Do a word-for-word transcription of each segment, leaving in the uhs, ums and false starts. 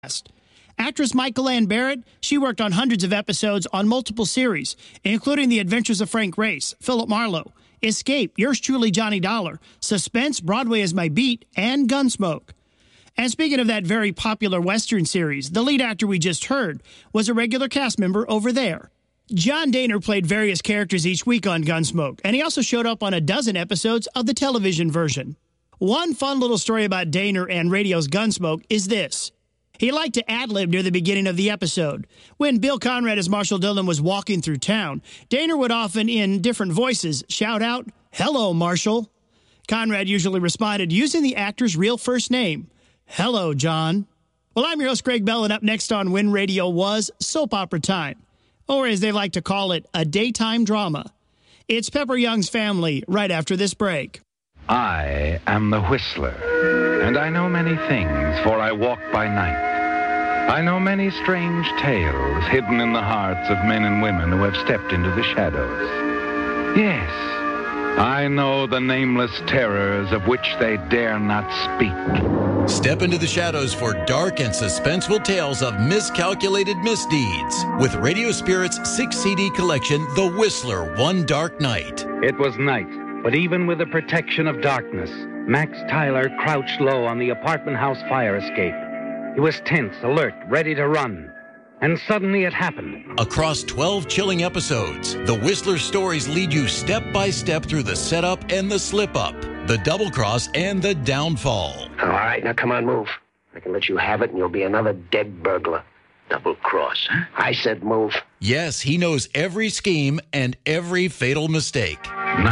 Actress Michael Ann Barrett, she worked on hundreds of episodes on multiple series, including The Adventures of Frank Race, Philip Marlowe, Escape, Yours Truly, Johnny Dollar, Suspense, Broadway is My Beat, and Gunsmoke. And speaking of that very popular Western series, the lead actor we just heard was a regular cast member over there. John Dehner played various characters each week on Gunsmoke, and he also showed up on a dozen episodes of the television version. One fun little story about Dehner and radio's Gunsmoke is this. He liked to ad-lib near the beginning of the episode. When Bill Conrad as Marshall Dillon was walking through town, Dehner would often, in different voices, shout out, "Hello, Marshall." Conrad usually responded using the actor's real first name. "Hello, John." Well, I'm your host, Greg Bell, and up next on When Radio Was, Soap Opera Time. Or as they like to call it, a daytime drama. It's Pepper Young's Family right after this break. I am the Whistler, and I know many things, for I walk by night. I know many strange tales hidden in the hearts of men and women who have stepped into the shadows. Yes, I know the nameless terrors of which they dare not speak. Step into the shadows for dark and suspenseful tales of miscalculated misdeeds with Radio Spirit's six C D collection, The Whistler, One Dark Night. It was night, but even with the protection of darkness, Max Tyler crouched low on the apartment house fire escape. He was tense, alert, ready to run. And suddenly it happened. Across twelve chilling episodes, The Whistler stories lead you step by step through the setup and the slip-up, the double-cross and the downfall. All right, now come on, move. I can let you have it and you'll be another dead burglar. Double-cross, huh? I said move. Yes, he knows every scheme and every fatal mistake.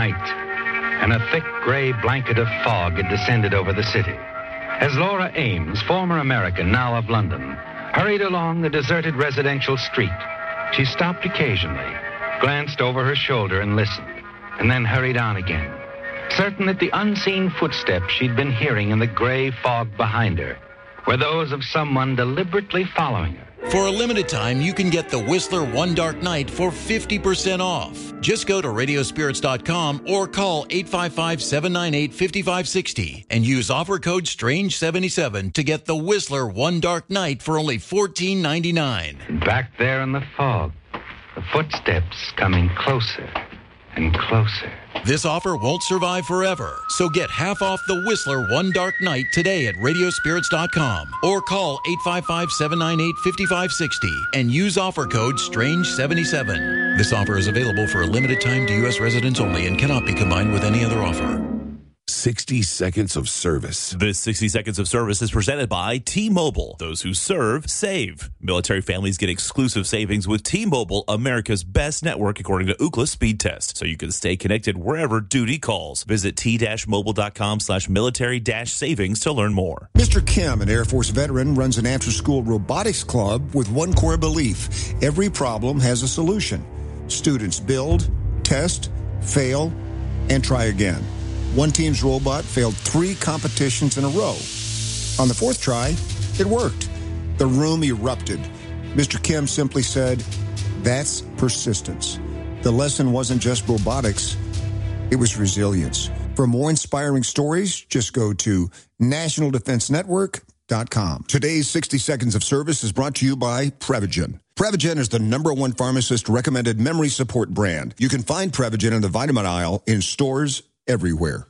Night, and a thick gray blanket of fog had descended over the city. As Laura Ames, former American, now of London, hurried along the deserted residential street, she stopped occasionally, glanced over her shoulder and listened, and then hurried on again, certain that the unseen footsteps she'd been hearing in the gray fog behind her were those of someone deliberately following her. For a limited time, you can get The Whistler One Dark Night for fifty percent off. Just go to radio spirits dot com or call eight five five, seven nine eight, five five six zero and use offer code strange seventy-seven to get The Whistler One Dark Night for only fourteen ninety-nine. Back there in the fog, the footsteps coming closer and closer. This offer won't survive forever, so get half off The Whistler One Dark Night today at radio spirits dot com or call eight five five, seven nine eight, five five six zero and use offer code strange seventy-seven. This offer is available for a limited time to U S residents only and cannot be combined with any other offer. sixty seconds of service. This sixty seconds of service is presented by T-Mobile. Those who serve, save. Military families get exclusive savings with T-Mobile, America's best network, according to Ookla Speed Test, so you can stay connected wherever duty calls. Visit t-mobile.com slash military dash savings to learn more. Mister Kim, an Air Force veteran, runs an after-school robotics club with one core belief. Every problem has a solution. Students build, test, fail, and try again. One team's robot failed three competitions in a row. On the fourth try, it worked. The room erupted. Mister Kim simply said, "That's persistence." The lesson wasn't just robotics, it was resilience. For more inspiring stories, just go to national defense network dot com. Today's sixty seconds of service is brought to you by Prevagen. Prevagen is the number one pharmacist-recommended memory support brand. You can find Prevagen in the vitamin aisle in stores everywhere.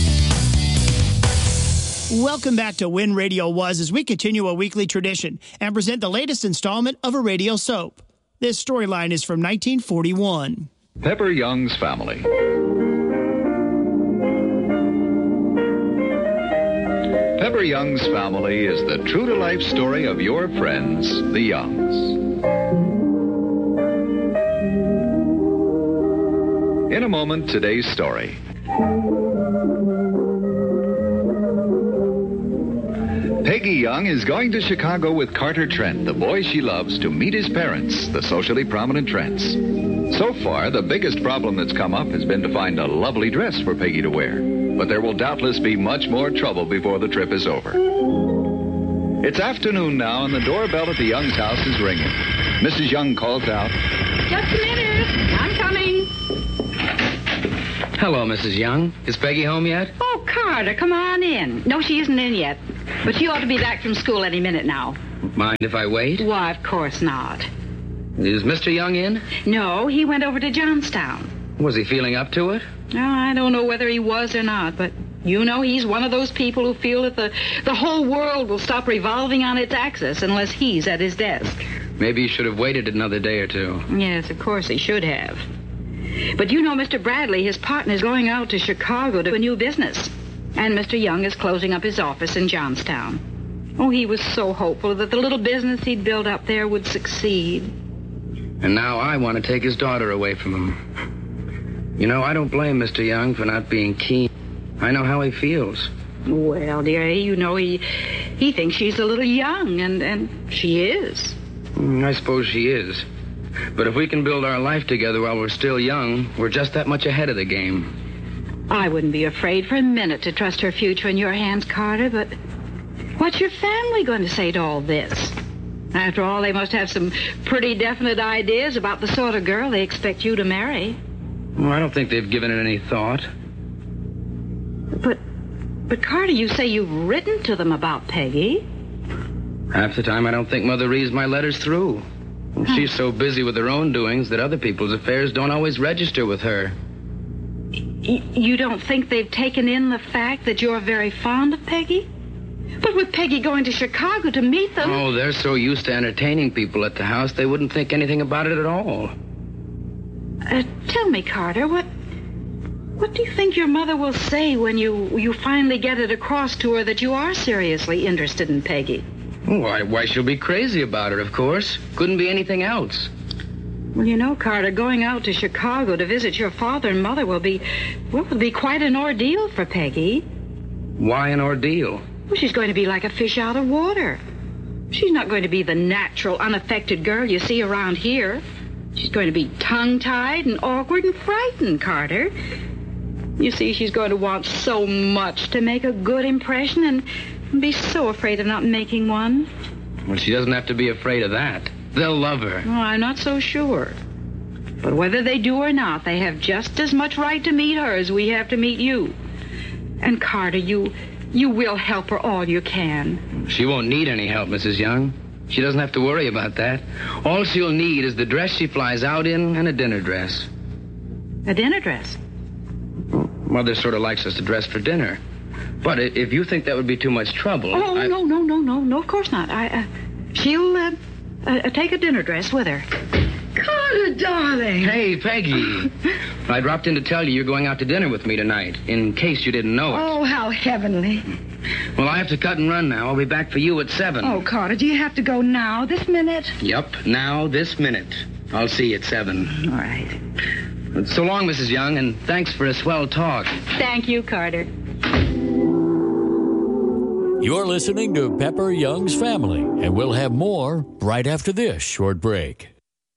Welcome back to When Radio Was as we continue a weekly tradition and present the latest installment of a radio soap. This storyline is from nineteen forty-one. Pepper Young's Family. Pepper Young's Family is the true-to-life story of your friends, the Youngs. In a moment, today's story. Peggy Young is going to Chicago with Carter Trent, the boy she loves, to meet his parents, the socially prominent Trents. So far, the biggest problem that's come up has been to find a lovely dress for Peggy to wear. But there will doubtless be much more trouble before the trip is over. It's afternoon now, and the doorbell at the Young's house is ringing. Missus Young calls out, "Just a minute. I'm coming." Hello, Missus Young. Is Peggy home yet? Oh, Carter, come on in. No, she isn't in yet. But she ought to be back from school any minute now. Mind if I wait? Why, of course not. Is Mister Young in? No, he went over to Johnstown. Was he feeling up to it? Oh, I don't know whether he was or not, but you know he's one of those people who feel that the, the whole world will stop revolving on its axis unless he's at his desk. Maybe he should have waited another day or two. Yes, of course he should have. But you know, Mister Bradley, his partner is going out to Chicago to a new business. And Mister Young is closing up his office in Johnstown. Oh, he was so hopeful that the little business he'd built up there would succeed. And now I want to take his daughter away from him. You know, I don't blame Mister Young for not being keen. I know how he feels. Well, dear, you know, he he thinks she's a little young, and, and she is. I suppose she is. But if we can build our life together while we're still young, we're just that much ahead of the game. I wouldn't be afraid for a minute to trust her future in your hands, Carter, but what's your family going to say to all this? After all, they must have some pretty definite ideas about the sort of girl they expect you to marry. Well, I don't think they've given it any thought. But, but Carter, you say you've written to them about Peggy. Half the time I don't think Mother reads my letters through. Huh. She's so busy with her own doings that other people's affairs don't always register with her. Y- you don't think they've taken in the fact that you're very fond of Peggy? But with Peggy going to Chicago to meet them... Oh, they're so used to entertaining people at the house, they wouldn't think anything about it at all. Uh, tell me, Carter, what... What do you think your mother will say when you, you finally get it across to her that you are seriously interested in Peggy? Why, why, she'll be crazy about it, of course. Couldn't be anything else. Well, you know, Carter, going out to Chicago to visit your father and mother will be... Well, will be quite an ordeal for Peggy. Why an ordeal? Well, she's going to be like a fish out of water. She's not going to be the natural, unaffected girl you see around here. She's going to be tongue-tied and awkward and frightened, Carter. You see, she's going to want so much to make a good impression and be so afraid of not making one. Well, she doesn't have to be afraid of that. They'll love her. Oh, I'm not so sure. But whether they do or not, they have just as much right to meet her as we have to meet you. And, Carter, you... You will help her all you can. She won't need any help, Missus Young. She doesn't have to worry about that. All she'll need is the dress she flies out in and a dinner dress. A dinner dress? Mother sort of likes us to dress for dinner. But if you think that would be too much trouble... Oh, I... no, no, no, no, no, of course not. I, uh, she'll uh, uh, take a dinner dress with her. Carter, darling. Hey, Peggy. I dropped in to tell you you're going out to dinner with me tonight, in case you didn't know it. Oh, how heavenly. Well, I have to cut and run now. I'll be back for you at seven. Oh, Carter, do you have to go now, this minute? Yep, now, this minute. I'll see you at seven. All right. So long, Missus Young, and thanks for a swell talk. Thank you, Carter. You're listening to Pepper Young's Family, and we'll have more right after this short break.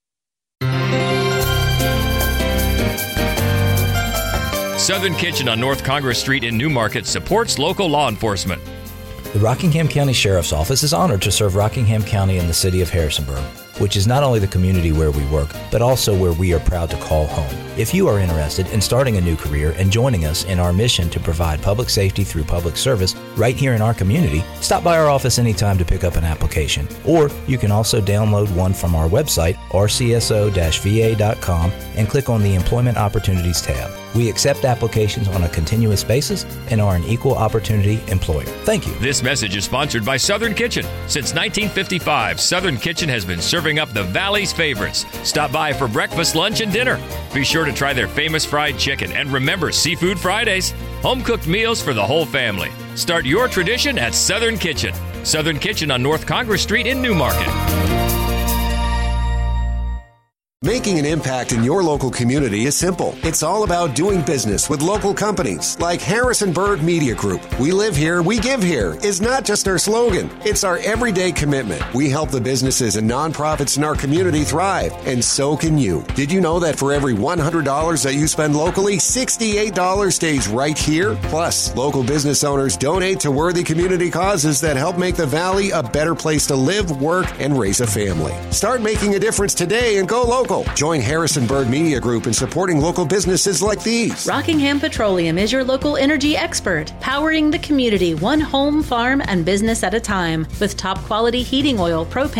Southern Kitchen on North Congress Street in Newmarket supports local law enforcement. The Rockingham County Sheriff's Office is honored to serve Rockingham County and the city of Harrisonburg, which is not only the community where we work, but also where we are proud to call home. If you are interested in starting a new career and joining us in our mission to provide public safety through public service right here in our community, stop by our office anytime to pick up an application. Or you can also download one from our website, r c s o dash v a dot com, and click on the Employment Opportunities tab. We accept applications on a continuous basis and are an equal opportunity employer. Thank you. This message is sponsored by Southern Kitchen. Since nineteen fifty-five, Southern Kitchen has been serving up the Valley's favorites. Stop by for breakfast, lunch, and dinner. Be sure to try their famous fried chicken, and remember Seafood Fridays. Home-cooked meals for the whole family. Start your tradition at Southern Kitchen. Southern Kitchen on North Congress Street in Newmarket. Making an impact in your local community is simple. It's all about doing business with local companies like Harrisonburg Media Group. We live here, we give here is not just our slogan. It's our everyday commitment. We help the businesses and nonprofits in our community thrive, and so can you. Did you know that for every one hundred dollars that you spend locally, sixty-eight dollars stays right here? Plus, local business owners donate to worthy community causes that help make the Valley a better place to live, work, and raise a family. Start making a difference today and go local simple. Join Harrisonburg Media Group in supporting local businesses like these. Rockingham Petroleum is your local energy expert, powering the community one home, farm, and business at a time with top quality heating oil, propane,